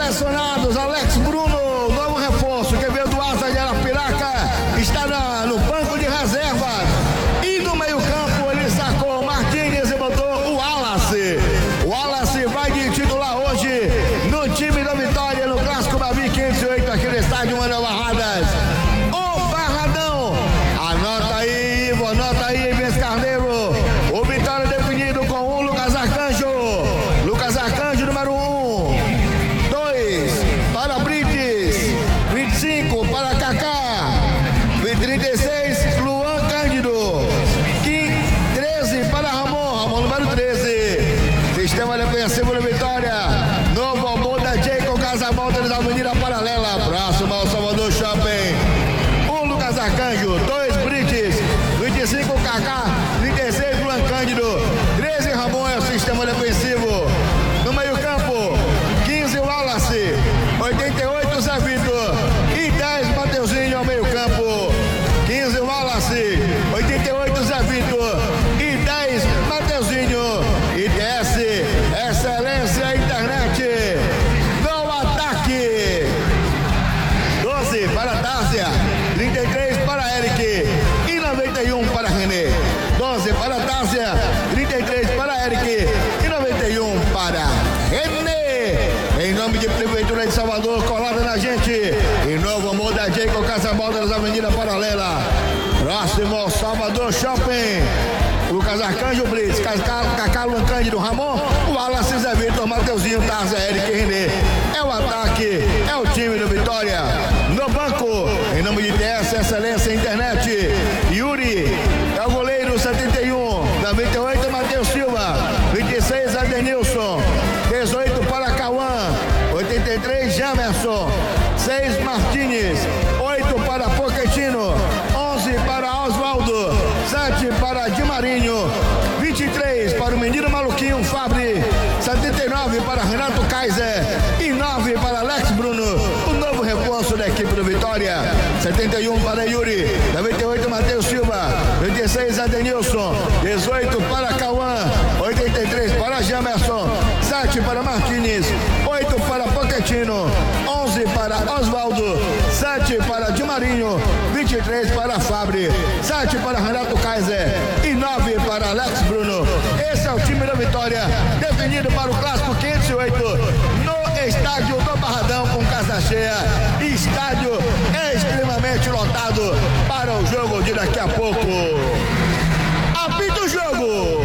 selecionados, Alex Bruno, novo reforço, que veio do Asa de Arapiraca, está no banco de reservas. E no meio campo ele sacou Martínez e botou o Wallace. O Wallace vai de titular hoje no time da Vitória, no Clássico Babi 508, aqui no estádio Manuel Barradas. O Barradão, anota aí, Ivo, anota aí, Inês Carneiro. O Vitória definido com o Lucas Arcanjo. Lucas Arcanjo, número 1. 2 para Brites. 25 para Kaká. 36, Luan Cândido. 13 para Ramon, número 13. Sistema defensivo da Vitória. Novo amor da Jacob Casamonte da Avenida Paralela. Próximo ao Salvador Shopping. 1 Lucas Arcanjo. 2 Brites. 25 Kaká. 36 Luan Cândido. 13 Ramon é o sistema defensivo. No meio campo, 15 Wallace. 88 Zé Vitor. E 10 Mateuzinho ao meio campo. 15 Wallace. 88 Zé Vitor. E 10 Mateuzinho. E desce Excelência Internet no ataque. 12 para Tárcia. 33 para Eric. E 91 para René. 12 para Tárcia. 33 para Eric. E 91 para René. Em nome de Prefeitura de Salvador, colada na gente. E novo amor da Jacob Casamonte das Avenida Paralela. Próximo ao Salvador Shopping. Lucas Arcanjo, Brits, Kaká, Luan Cândido, Ramon, o Wallace, Zé Vitor, Mateuzinho, Tarza, Eric e René. É o ataque, é o time do Vitória. No banco, em nome de TS, Excelência Internet, Yuri, é o goleiro 71, 98, Matheus Silva, 26, Adenilson, 18 para Cauã, 83, Jamerson, 6, Martínez, 8 para Pochettino, 11 para Oswaldo, 7 para Di Marinho, 23 para o menino maluquinho Fabri, 79 para Renato Kaiser e 9 para Alex Bruno, o novo reforço da equipe do Vitória. 71 para Yuri, 98 Matheus Silva, 26 Adenilson, 18 para Cauã, 83 para Jamerson, 7 para Martínez, 8 para Pochettino, 11 para Oswaldo, 7 para Di Marinho, 23 para Fabri, 7 para Renato Kaiser e 9 para Alex Bruno. Esse é o time da Vitória, definido para o Clássico 508 no estádio do Barradão, com casa cheia. Estádio extremamente lotado para o jogo de daqui a pouco. Apita o jogo.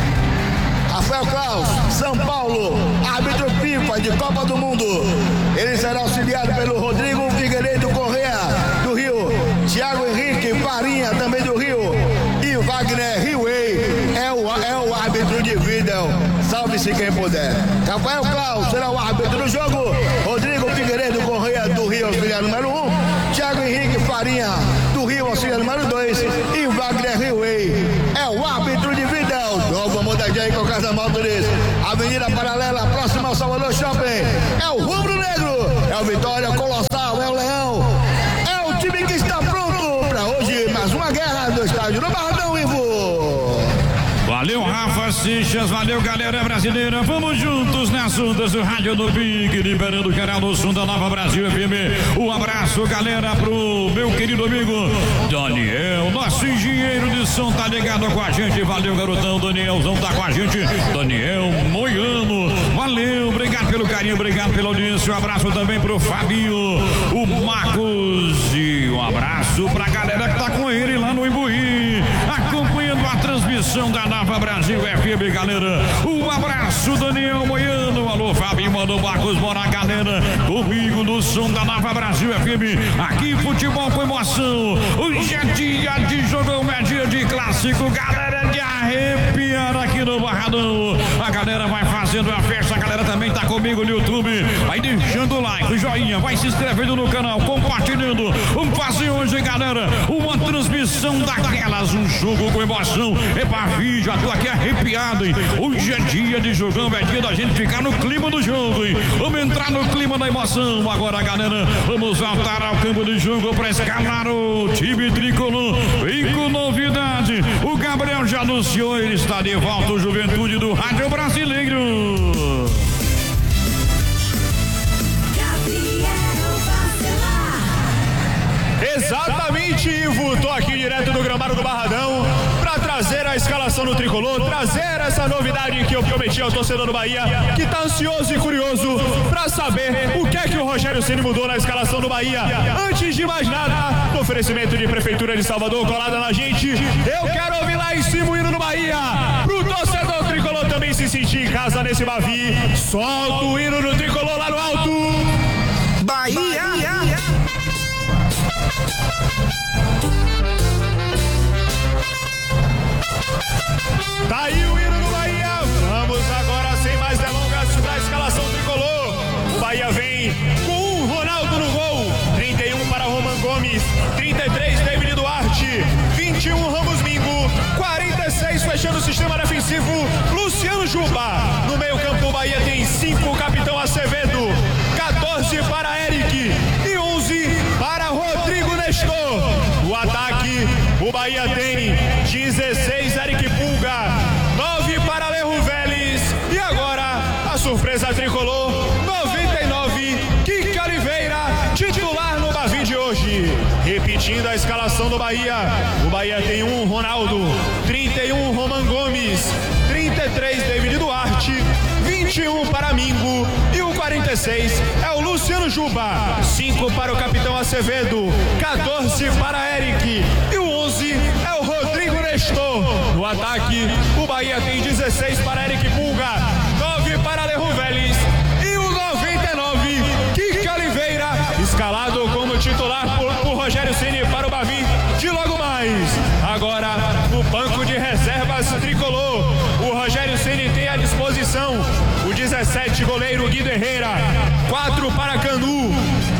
Rafael Klaus, São Paulo, árbitro FIFA de Copa do Mundo. Ele será auxiliado pelo Rodrigo Figueiredo Correa, do Rio, Thiago Henrique Farinha, também do Rio, e Wagner Riway é o árbitro de vídeo. Salve-se quem puder. Rafael Klaus será o árbitro do jogo, Rodrigo Figueiredo Correa, do Rio, auxiliar número 1, Thiago Henrique Farinha, do Rio, auxiliar número 2, e Wagner Riway é o árbitro de vídeo. Novo amor da Jacob Casamonte, Avenida Paralela, próxima ao Salvador Shopping. É o Rubro Negro, é o Vitória Colossal, é o Leão, é o time que está pronto para hoje. Mais uma guerra do estádio do Barradão, Ivo. Valeu, Rafa Seixas, valeu, galera brasileira. Vamos juntos nas ondas do Rádio do Big, liberando o canal do Som da Nova Brasil FM. Um abraço, galera, pro meu querido amigo Daniel, nosso engenheiro de som, tá ligado com a gente. Valeu, garotão, Danielzão tá com a gente. Daniel Moiano, valeu, obrigado pelo carinho, obrigado pela audiência. Um abraço também pro Fabinho, o Marcos, e um abraço pra galera que tá com ele lá no Imbuí, acompanhando a transmissão da Nova Brasil FM, galera. Um abraço, Daniel Moiano. Alô, Fabinho, mano, Marcos, bora, galera. Comigo no som da Nova Brasil FM. Aqui, futebol com emoção. Hoje é dia de jogão, é dia de clássico, galera, de arrepiar aqui no Barradão. A galera vai fazendo a festa, a galera também tá comigo no YouTube. Vai deixando o like, o joinha, vai se inscrevendo no canal, compartilhando. Vamos fazer hoje, galera, uma transmissão daquelas, um jogo com emoção. Epa, já tô aqui arrepiado, hein? Hoje é dia de jogão, é dia da gente ficar no clima do jogo, hein? Vamos entrar no clima da emoção agora, galera. Vamos voltar ao campo de jogo para escalar o time tricolor. Vem com novidade. O Gabriel já anunciou, ele está de volta, o Juventude do Rádio Brasileiro. Barradão para trazer a escalação do tricolor, trazer essa novidade que eu prometi ao torcedor do Bahia, que está ansioso e curioso para saber o que é que o Rogério Ceni mudou na escalação do Bahia. Antes de mais nada, no oferecimento de Prefeitura de Salvador, colada na gente, eu quero ouvir lá em cima o hino do Bahia, pro torcedor tricolor também se sentir em casa nesse Bavi. Solta o hino do tricolor lá no alto. Bahia. Tá aí o hino do Bahia. Vamos agora, sem mais delongas, para a escalação tricolor. O Bahia vem com o Ronaldo no gol, 31 para Roman Gomes, 33 David Duarte, 21 Ramos Mingo, 46 fechando o sistema defensivo Luciano Juba. No meio campo o Bahia tem 5 Capitão Acevedo, 14 para Eric e 11 para Rodrigo Nestor. No ataque o Bahia tem 16 Eric Pulga, 9 para Lerro Vélez e agora a surpresa tricolor, 99 Kika Oliveira, titular no Bavi de hoje. Repetindo a escalação do Bahia, o Bahia tem 1 Ronaldo, 31 Roman Gomes, 33 David Duarte, 21 para Mingo e o 46 é o Luciano Juba, 5 para o Capitão Acevedo, 14 para Eric e o 11 é o Rodrigo Nestor. No ataque o Bahia tem 16 para Eric Pulga, 9 para Lerro Vélez e o 99 Kika Oliveira, escalado como titular por Rogério Ceni para o Bavi de logo mais. Agora o banco de reservas tricolor, o Rogério Ceni tem à disposição o 17 goleiro Guido Herrera, 4 para Canu,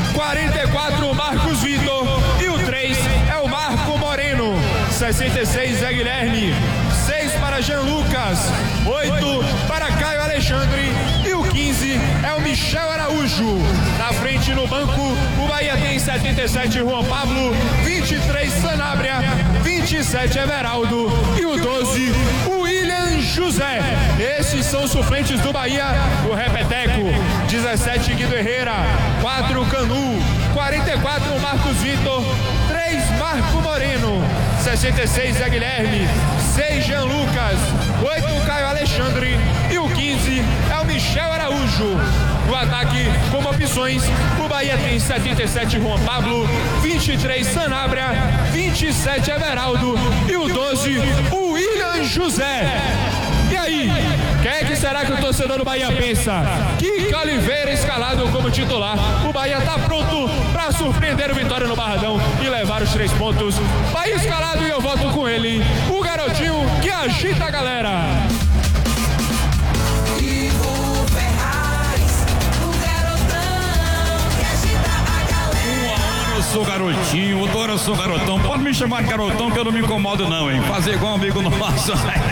44 Marcos Vitor e o 3 é o Marco Moreno, 66 é Guilherme, 6 para Jean Lucas, 8 para Caio Alexandre e o 15 é o Michel Araújo. Na frente no banco o Bahia tem 77 Juan Pablo, 23 Sanabria, 27 Everaldo e o 12 o William José. Esses são os suplentes do Bahia. O repeteco, 17 Guido Herrera, 4 Canu, 44 Marcos Vitor, 3 Marco Moreno, 66 é Guilherme, 6 Jean Lucas, 8 Caio Alexandre e o 15 é o Michel Araújo. No ataque, como opções, o Bahia tem 77 Juan Pablo, 23 Sanabria, 27 Everaldo e o 12 o William José. E aí, quem que será que o torcedor do Bahia pensa? Kika Oliveira escalado como titular. O Bahia tá pronto para surpreender o Vitória no Barradão e levar os 3 pontos. Bahia escalado e eu volto com ele, o garotinho que agita a galera. Eu sou garotinho, agora eu sou garotão. Pode me chamar de garotão que eu não me incomodo não, hein? Fazer igual um amigo nosso.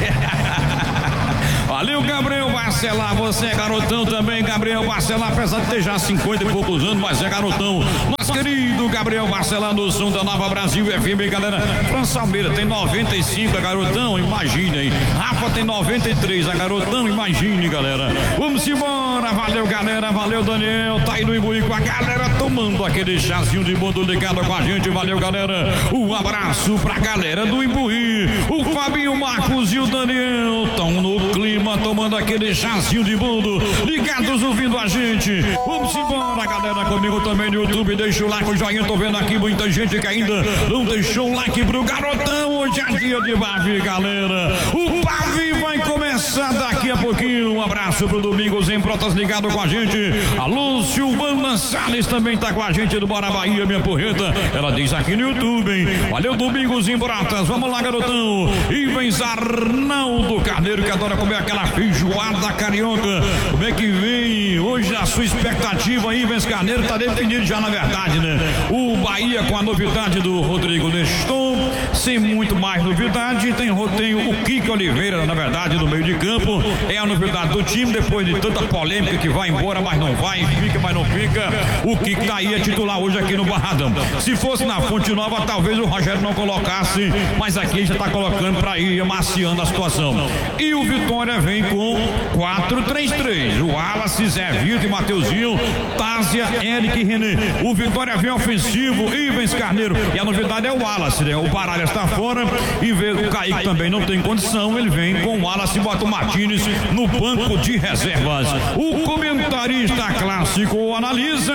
Valeu, Gabriel Barcelar, você é garotão também, Gabriel Barcelar, apesar de ter já 50 e poucos anos, mas é garotão. Nosso querido Gabriel Barcelar no som da Nova Brasil FM, galera. França Almeida tem 95, é garotão, imagine aí. Rafa tem 93, é garotão, imagine, galera. Vamos embora, valeu, galera, valeu, Daniel, tá aí no Imbuí com a galera tomando aquele chazinho de bolo ligado com a gente, valeu, galera. Um abraço pra galera do Imbuí, o Fabinho, o Marcos e o Daniel estão no clima, tomando aquele chazinho de bolo, ligados ouvindo a gente. Vamos embora, galera, comigo também no YouTube, deixa o like, o joinha, tô vendo aqui muita gente que ainda não deixou o like pro garotão. Hoje é dia de Bavi, galera. O Bavi vai começar daqui a pouquinho. Um abraço pro Domingos em Protas ligado com a gente. Alô, Silvana Salles também tá com a gente do Bora Bahia, minha porreta. Ela diz aqui no YouTube, hein? Valeu, Domingos em Protas. Vamos lá, garotão. E vem Arnaldo Carneiro, que adora comer aquela feijoada carioca. Como é que vem hoje a sua expectativa aí, Vens Carneiro? Tá definido já, na verdade, né? O Bahia com a novidade do Rodrigo Nestor, sem muito mais novidade, tem o Kika Oliveira, na verdade, no meio de campo. campo. É a novidade do time, depois de tanta polêmica que vai embora, mas não vai, fica, mas não fica. O Kiko tá aí, é titular hoje aqui no Barradão. Se fosse na Fonte Nova, talvez o Rogério não colocasse, mas aqui já tá colocando pra ir amaciando a situação. E o Vitória vem com 4-3-3. O Wallace, Zé Vitor e Mateuzinho, Tásia, Eric e René. O Vitória vem ofensivo, Ivens Carneiro. E a novidade é o Wallace, né? O Baralha está fora e o Kaique também não tem condição. Ele vem com o Wallace e bota o Martínez no banco de reservas. O comentarista clássico analisa.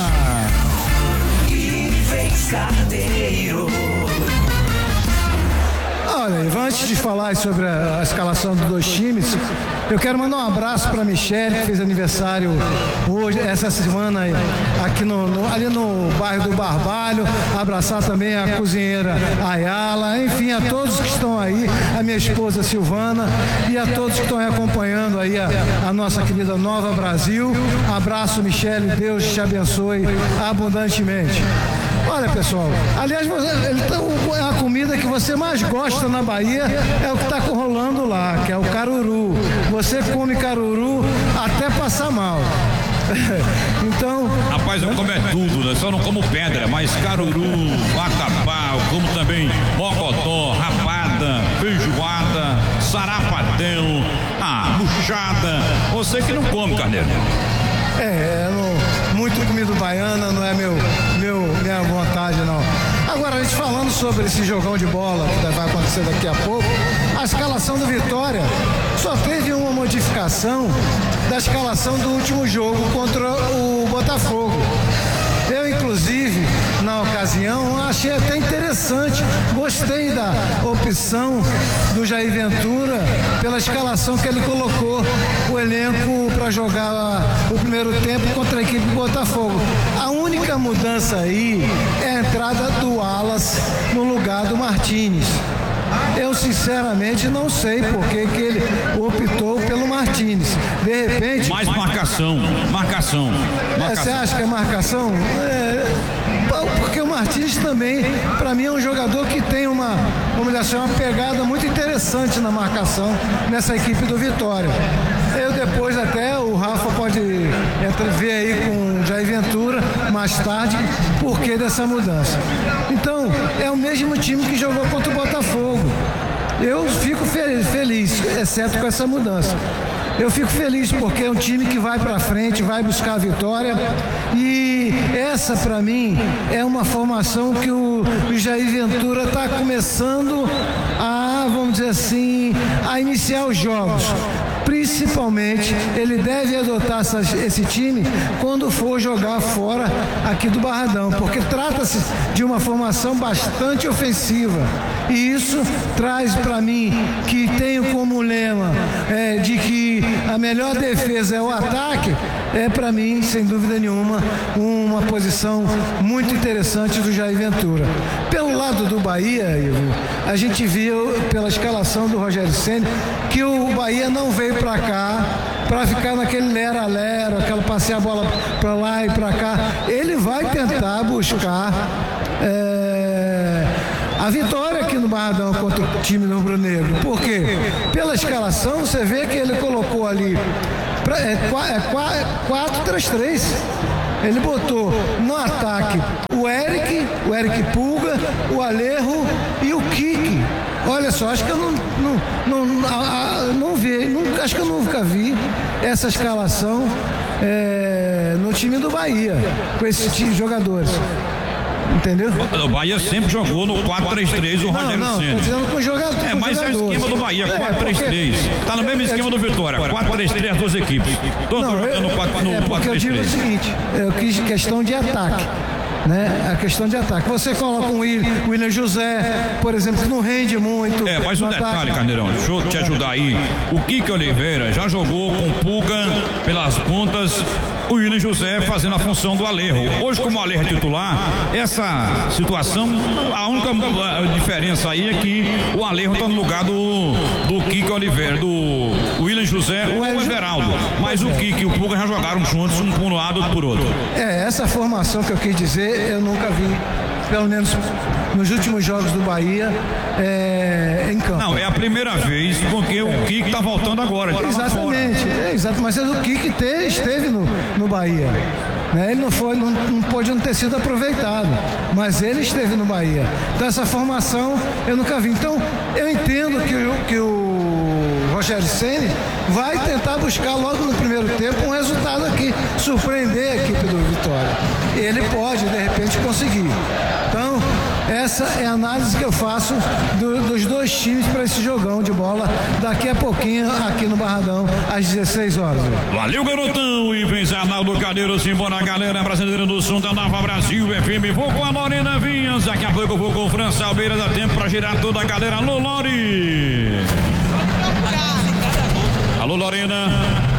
Ivens Carneiro. Olha, antes de falar sobre a escalação dos dois times, eu quero mandar um abraço para a Michele, que fez aniversário hoje, essa semana, aqui ali no bairro do Barbalho. Abraçar também a cozinheira Ayala, enfim, a todos que estão aí, a minha esposa Silvana e a todos que estão aí acompanhando aí a nossa querida Nova Brasil. Abraço, Michele, Deus te abençoe abundantemente. Olha, pessoal, aliás, a comida que você mais gosta na Bahia é o que está rolando lá, que é o caruru. Você come caruru até passar mal. Então... Rapaz, eu como tudo, né? Só não como pedra, mas caruru, vatapá, eu como também mocotó, rapada, feijoada, sarapatel, buchada. Você que não come, Carneiro. Muito comida baiana não é minha vontade, não. Agora, a gente falando sobre esse jogão de bola que vai acontecer daqui a pouco, a escalação do Vitória só teve uma modificação da escalação do último jogo contra o Botafogo. Eu, inclusive, na ocasião, achei até interessante, gostei da opção do Jair Ventura pela escalação que ele colocou o elenco para jogar o primeiro tempo contra a equipe do Botafogo. A única mudança aí é a entrada do Wallace no lugar do Martínez. Eu sinceramente não sei por que ele optou pelo Martínez. De repente... Mais marcação. Você acha que é marcação? Porque o Martínez também, para mim, é um jogador que tem uma pegada muito interessante na marcação nessa equipe do Vitória. Eu depois até, o Rafa pode ver aí com o Jair Ventura mais tarde, por que dessa mudança. Então, é o mesmo time que jogou contra o Botafogo. Eu fico feliz, exceto com essa mudança. Eu fico feliz porque é um time que vai para frente, vai buscar a vitória, e essa para mim é uma formação que o Jair Ventura está começando a, vamos dizer assim, a iniciar os jogos. Principalmente, ele deve adotar esse time quando for jogar fora aqui do Barradão, porque trata-se de uma formação bastante ofensiva. E isso traz para mim, que tenho como lema de que a melhor defesa é o ataque, é para mim, sem dúvida nenhuma, uma posição muito interessante do Jair Ventura. Pelo lado do Bahia, Ivo, a gente viu pela escalação do Rogério Ceni que o Bahia não veio para cá para ficar naquele lera-lera, aquela passear a bola para lá e para cá. Ele vai tentar buscar a vitória aqui no Barradão contra o time rubro-negro. Por quê? Pela escalação, você vê que ele colocou ali 4-3-3. Ele botou no ataque o Eric Pulga, o Alejo e o Kiki. Olha só, acho que eu acho que eu nunca vi essa escalação no time do Bahia, com esses jogadores. Entendeu? O Bahia sempre jogou no 4-3-3, o Rogério Ceni. Tô dizendo com jogador. Mas é o esquema do Bahia, 4-3-3. Tá no mesmo esquema do Vitória, 4-3-3, as duas equipes. Todos jogando no 4-3-3. Porque eu digo o seguinte, questão de ataque. Né? A questão de ataque. Você coloca um William José, por exemplo, que não rende muito. Mas um detalhe, Carneirão, deixa eu te ajudar aí. O Kiki Oliveira já jogou com Pulga pelas pontas, o William José fazendo a função do Alejo. Hoje, como o Alejo é titular, essa situação, a única diferença aí é que o Alejo está no lugar do Kiki Oliveira, do William José ou o Everaldo. Mas o Kiki e o Pulga já jogaram juntos, um por um lado, outro por outro. Essa formação que eu quis dizer, eu nunca vi, pelo menos nos últimos jogos do Bahia em campo. Não, é a primeira vez porque o Kiki está voltando agora. Exatamente, mas o Kiki esteve no Bahia. Ele não pôde não ter sido aproveitado, mas ele esteve no Bahia. Então essa formação eu nunca vi. Então eu entendo que o Rogério Ceni vai tentar buscar logo no primeiro tempo um resultado aqui, surpreender a equipe do Vitória. Ele pode de repente conseguir. Então essa é a análise que eu faço dos dois times para esse jogão de bola daqui a pouquinho aqui no Barradão às 16 horas. Valeu, garotão, e vem Arnaldo Calheiros, embora a galera brasileira do som da Nova Brasil FM. Vou com a Lorena Vinhas, daqui a pouco eu vou com o França Almeida, dá tempo para girar toda a galera. Alô, Lori! Alô, Lorena!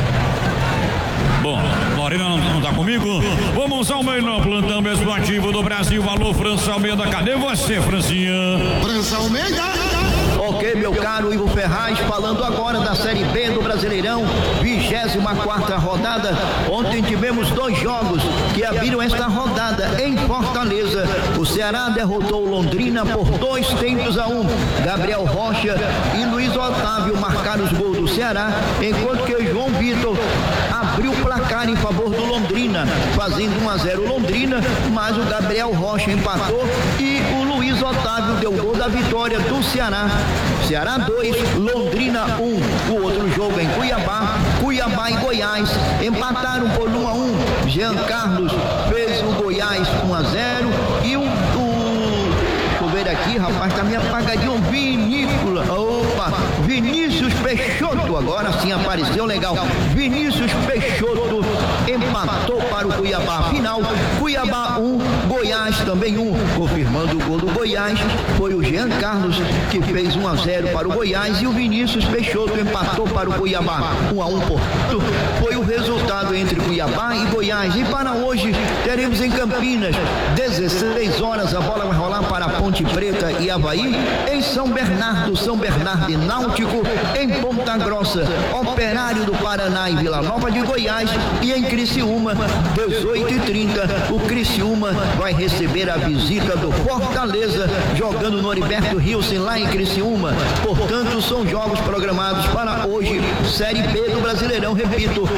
Bom, Lorena não tá comigo? Vamos ao melhor plantão esportivo do Brasil. Alô, França Almeida, cadê você, Francinha? França Almeida! Ok, meu caro Ivo Ferraz, falando agora da Série B do Brasileirão, 24ª rodada. Ontem tivemos 2 jogos que abriram esta rodada em Fortaleza. O Ceará derrotou o Londrina por 2-1. Gabriel Rocha e Luiz Otávio marcaram os gols do Ceará, enquanto que o João Vitor abriu o placar em favor do Londrina, fazendo 1-0 o Londrina, mas o Gabriel Rocha empatou e o Luiz Otávio deu o gol da vitória do Ceará. Ceará 2, Londrina 1. O outro jogo em Cuiabá e Goiás empataram por 1-1. Jean Carlos fez o Goiás 1-0 e deixa eu ver aqui, rapaz, tá meio apagadinho, Vinícius Peixoto, agora sim apareceu legal. Vinícius Peixoto empatou para o Cuiabá. Final, Cuiabá 1, Goiás também 1. Confirmando o gol do Goiás, foi o Jean Carlos que fez 1-0 para o Goiás e o Vinícius Peixoto empatou para o Cuiabá. 1-1, portanto, foi o resultado entre Cuiabá e Goiás. E para hoje teremos em Campinas, 16 horas, a bola vai rolar para Ponte Preta e Avaí. Em São Bernardo e Náutico. Em Ponta Grossa, Operário do Paraná e Vila Nova de Goiás. E em Criciúma, 18h30, o Criciúma vai receber a visita do Fortaleza, jogando no Heriberto Hilsen lá em Criciúma. Portanto, são jogos programados para hoje, Série B do Brasileirão, repito,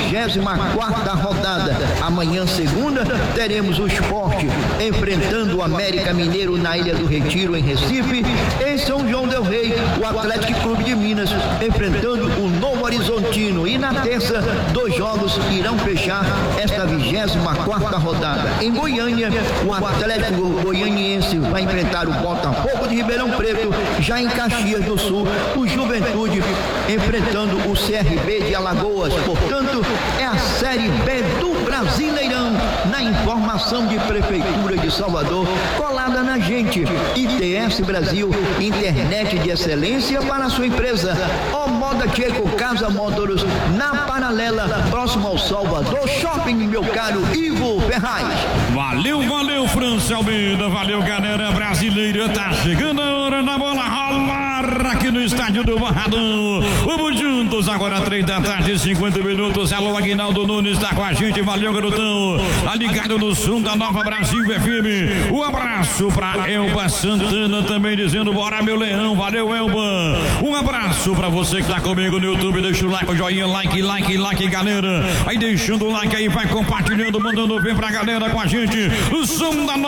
24ª rodada. Amanhã, segunda, teremos o Sport enfrentando o América Mineiro na Ilha do Retiro, em Recife. Em São João del Rei, o Atlético Clube de Minas enfrentando o Novo Horizontino. E na terça, 2 jogos irão fechar esta 24ª rodada. Em Goiânia, o Atlético Goianiense vai enfrentar o Botafogo de Ribeirão Preto. Já em Caxias do Sul, o Juventude enfrentando o CRB de Alagoas. Portanto, é a Série B do Brasileirão, na informação de Prefeitura de Salvador, colada na gente. ITS Brasil, internet de excelência para a sua empresa. O Moda Checo Casa Motors, na Paralela, próximo ao Salvador Shopping, meu caro Ivo Ferraz. Valeu, França Almeida, valeu, galera brasileira, tá chegando a hora da bola rolar aqui no estádio do Barradão. Vamos juntos agora, 3h, 50 minutos. Alô, Aguinaldo Nunes tá com a gente, valeu, garotão. Tá ligado no som da Nova Brasil FM. Um abraço pra Elba Santana também dizendo, bora meu leão, valeu, Elba. Um abraço pra você que tá comigo no YouTube, deixa o like, o joinha, like, galera. Aí deixando o like aí, vai compartilhando, mandando ver pra galera com a gente. O som da